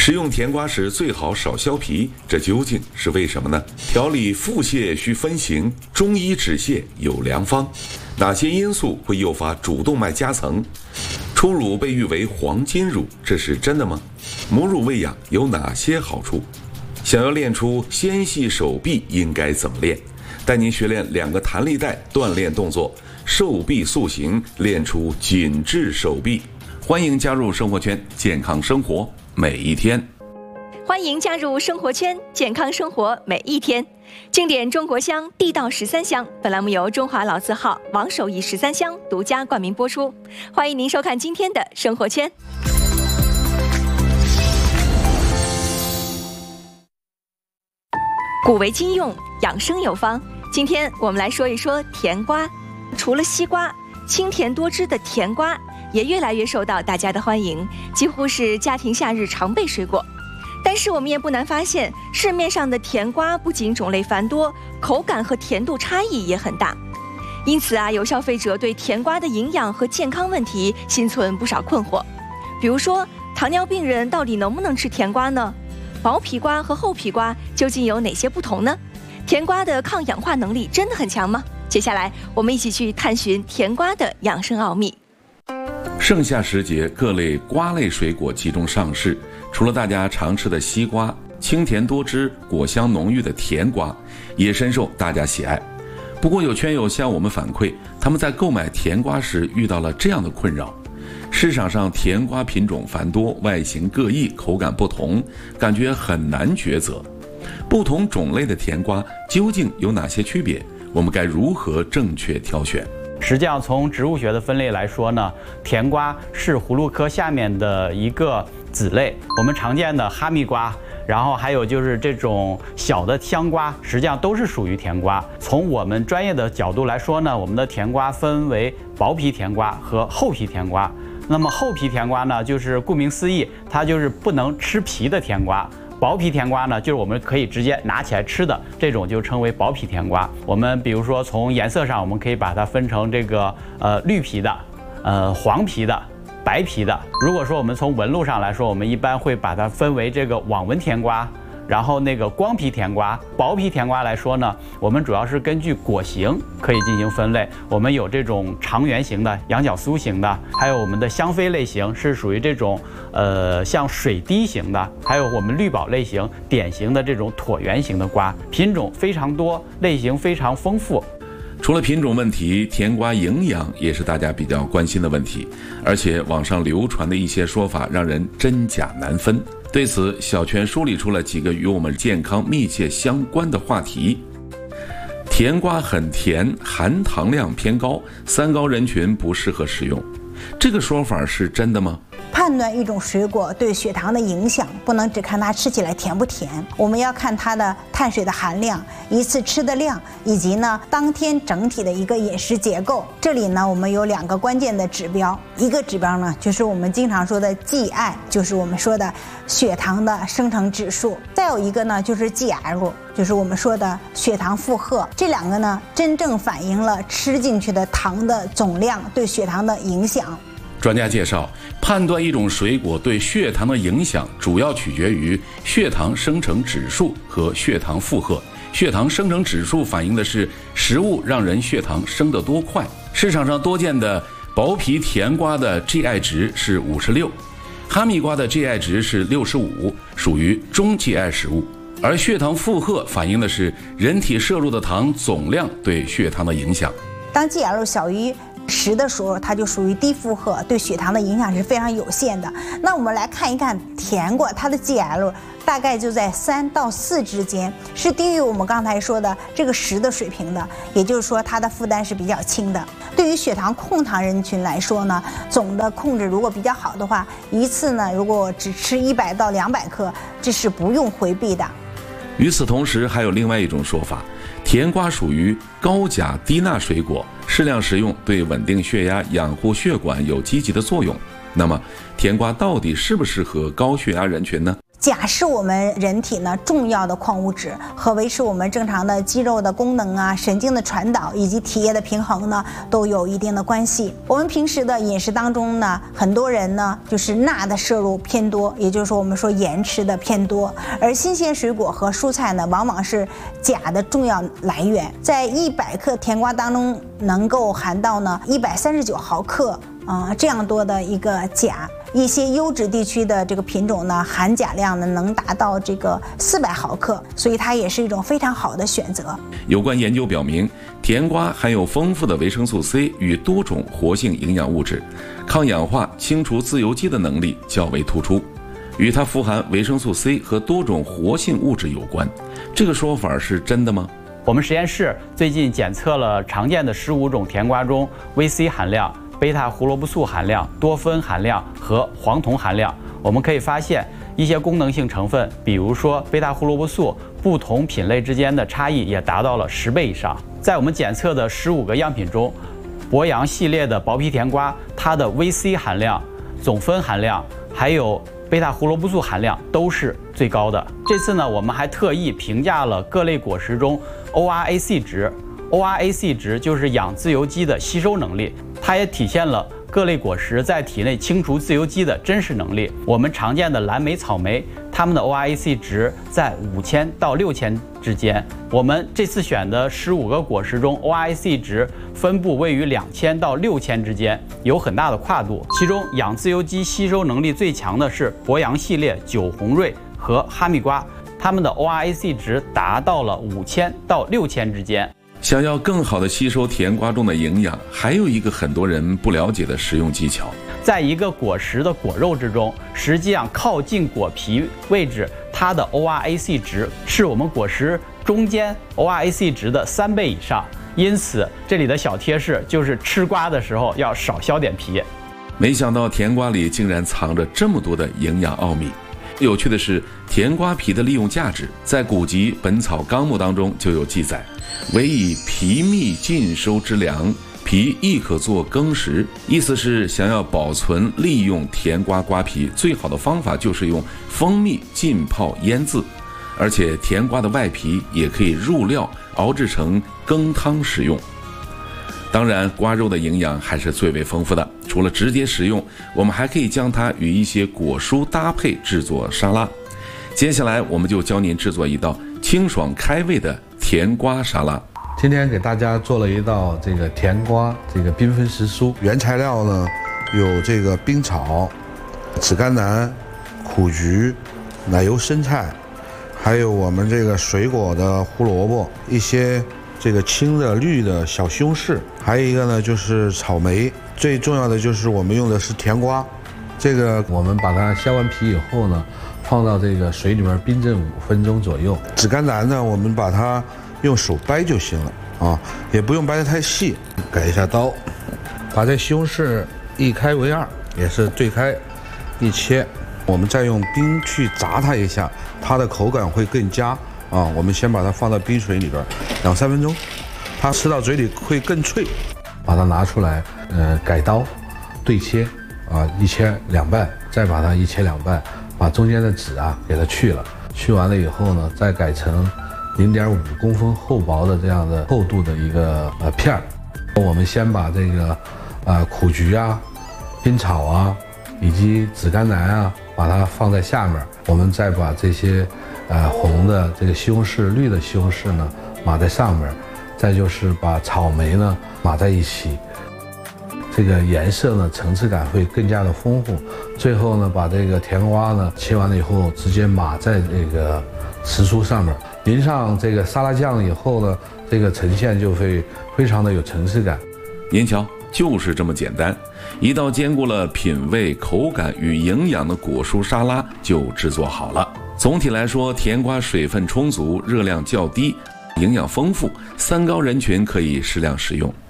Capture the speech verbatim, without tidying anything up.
食用甜瓜时最好少削皮，这究竟是为什么呢？调理腹泻需分型，中医止泻有良方。哪些因素会诱发主动脉夹层？初乳被誉为黄金乳，这是真的吗？母乳喂养有哪些好处？想要练出纤细手臂应该怎么练？带您学练两个弹力带锻炼动作，瘦臂塑形，练出紧致手臂。欢迎加入生活圈，健康生活每一天。 欢迎加入生活圈，健康生活每一天。经典中国香，地道十三香。本栏目由中华老字号王守义十三香独家冠名播出。欢迎您收看今天的生活圈。古为今用，养生有方。今天我们来说一说甜瓜。除了西瓜，清甜多汁的甜瓜也越来越受到大家的欢迎，几乎是家庭夏日常备水果。但是我们也不难发现，市面上的甜瓜不仅种类繁多，口感和甜度差异也很大。因此啊，有消费者对甜瓜的营养和健康问题心存不少困惑。比如说，糖尿病人到底能不能吃甜瓜呢？薄皮瓜和厚皮瓜究竟有哪些不同呢？甜瓜的抗氧化能力真的很强吗？接下来我们一起去探寻甜瓜的养生奥秘。 盛夏时节，各类瓜类水果集中上市，除了大家常吃的西瓜，清甜多汁、果香浓郁的甜瓜也深受大家喜爱。不过有圈友向我们反馈，他们在购买甜瓜时遇到了这样的困扰：市场上甜瓜品种繁多，外形各异，口感不同，感觉很难抉择。不同种类的甜瓜究竟有哪些区别？我们该如何正确挑选？ 实际上，从植物学的分类来说呢，甜瓜是葫芦科下面的一个子类。我们常见的哈密瓜，然后还有就是这种小的香瓜，实际上都是属于甜瓜。从我们专业的角度来说呢，我们的甜瓜分为薄皮甜瓜和厚皮甜瓜。那么厚皮甜瓜呢，就是顾名思义，它就是不能吃皮的甜瓜。薄皮甜瓜呢，就是我们可以直接拿起来吃的，这种就称为薄皮甜瓜。我们比如说从颜色上，我们可以把它分成这个呃绿皮的、呃黄皮的、白皮的。如果说我们从纹路上来说，我们一般会把它分为这个网纹甜瓜，然后那个光皮甜瓜。薄皮甜瓜来说呢，我们主要是根据果形可以进行分类。我们有这种长圆形的、羊角酥型的，还有我们的香妃类型是属于这种呃像水滴型的，还有我们绿宝类型典型的这种椭圆形的瓜，品种非常多，类型非常丰富。 除了品种问题，甜瓜营养也是大家比较关心的问题，而且网上流传的一些说法让人真假难分。对此，小泉梳理出了几个与我们健康密切相关的话题。甜瓜很甜，含糖量偏高，三高人群不适合食用，这个说法是真的吗？ 判断一种水果对血糖的影响，不能只看它吃起来甜不甜，我们要看它的碳水的含量、一次吃的量，以及呢当天整体的一个饮食结构。这里呢，我们有两个关键的指标，一个指标呢就是我们经常说的 G I， 就是我们说的血糖的生成指数；再有一个呢就是 G L， 就是我们说的血糖负荷。这两个呢，真正反映了吃进去的糖的总量对血糖的影响。 专家介绍，判断一种水果对血糖的影响，主要取决于血糖生成指数和血糖负荷。血糖生成指数反映的是食物让人血糖升得多快。市场上多见的薄皮甜瓜的 G I 值是五十六，哈密瓜的 G I 值是六十五，属于中 G I 食物。而血糖负荷反映的是人体摄入的糖总量对血糖的影响。 当 G L 小于十的时候，它就属于低负荷，对血糖的影响是非常有限的。那我们来看一看甜瓜，它的 G L 大概就在三到四之间，是低于我们刚才说的这个十的水平的，也就是说它的负担是比较轻的。对于血糖控糖人群来说呢，总的控制如果比较好的话，一次呢如果只吃一百到两百克，这是不用回避的。 与此同时，还有另外一种说法，甜瓜属于高钾低钠水果，适量食用对稳定血压、养护血管有积极的作用。那么，甜瓜到底适不适合高血压人群呢？ 钾是我们人体呢重要的矿物质，和维持我们正常的肌肉的功能啊、神经的传导以及体液的平衡呢都有一定的关系。我们平时的饮食当中呢，很多人呢就是钠的摄入偏多，也就是说我们说盐吃的偏多，而新鲜水果和蔬菜呢，往往是钾的重要来源。在一百克甜瓜当中，能够含到呢一百三十九毫克啊、呃、这样多的一个钾。一些优质地区的这个品种呢，含钾量呢能达到这个四百毫克，所以它也是一种非常好的选择。 有关研究表明，甜瓜含有丰富的维生素 C 与多种活性营养物质，抗氧化、清除自由基的能力较为突出，与它富含维生素 C 和多种活性物质有关。这个说法是真的吗？ 我们实验室最近检测了常见的十五种甜瓜中 V C 含量、贝塔胡萝卜素含量、多酚含量和黄酮含量，我们可以发现一些功能性成分，比如说贝塔胡萝卜素，不同品类之间的差异也达到了十倍以上。在我们检测的十五个样品中，博洋系列的薄皮甜瓜，它的 V C 含量、总酚含量还有贝塔胡萝卜素含量都是最高的。这次呢，我们还特意评价了各类果实中 O R A C 值。O R A C 值就是氧自由基的吸收能力，它也体现了各类果实在体内清除自由基的真实能力。我们常见的蓝莓、草莓，它们的 O R A C 值在五千到六千之间。我们这次选的十五个果实中 ，O R A C 值分布位于两千到六千之间，有很大的跨度。其中氧自由基吸收能力最强的是博洋系列、酒红瑞和哈密瓜，它们的 O R A C 值达到了五千到六千之间。 想要更好地吸收甜瓜中的营养，还有一个很多人不了解的食用技巧。 在一个果实的果肉之中，实际上靠近果皮位置，它的 O R A C 值是我们果实中间 O R A C 值的三倍以上。因此，这里的小贴士就是吃瓜的时候要少削点皮。 没想到甜瓜里竟然藏着这么多的营养奥秘。有趣的是，甜瓜皮的利用价值在古籍《本草纲目》当中就有记载，唯以皮蜜尽收之良，皮亦可作羹食。意思是想要保存利用甜瓜瓜皮，最好的方法就是用蜂蜜浸泡腌制，而且甜瓜的外皮也可以入料熬制成羹汤食用。当然，瓜肉的营养还是最为丰富的。除了直接食用，我们还可以将它与一些果蔬搭配制作沙拉。接下来，我们就教您制作一道清爽开胃的甜瓜沙拉。 今天给大家做了一道这个甜瓜这个缤纷时蔬，原材料呢有这个冰草、紫甘蓝、苦菊、奶油生菜，还有我们这个水果的胡萝卜，一些这个青的绿的小西红柿，还有一个呢就是草莓，最重要的就是我们用的是甜瓜。这个我们把它削完皮以后呢，放到这个水里面冰镇五分钟左右。紫甘蓝呢，我们把它用手掰就行了啊，也不用掰得太细。改一下刀，把这西红柿一开为二，也是对开一切。我们再用冰去炸它一下，它的口感会更佳啊。我们先把它放到冰水里边两三分钟，它吃到嘴里会更脆。把它拿出来，呃，改刀对切啊，一切两半，再把它一切两半，把中间的籽啊给它去了。去完了以后呢，再改成零点五公分厚薄的这样的厚度的一个呃片儿。我们先把这个呃苦菊啊、冰草啊以及紫甘蓝啊，把它放在下面。我们再把这些呃红的这个西红柿、绿的西红柿呢码在上面，再就是把草莓呢码在一起。这个颜色呢层次感会更加的丰富。最后呢，把这个甜瓜呢切完了以后，直接码在这个时蔬上面，淋上这个沙拉酱以后呢，这个呈现就会非常的有层次感。 您瞧，就是这么简单，一道兼顾了品味、口感与营养的果蔬沙拉就制作好了。总体来说，甜瓜水分充足，热量较低，营养丰富，三高人群可以适量食用。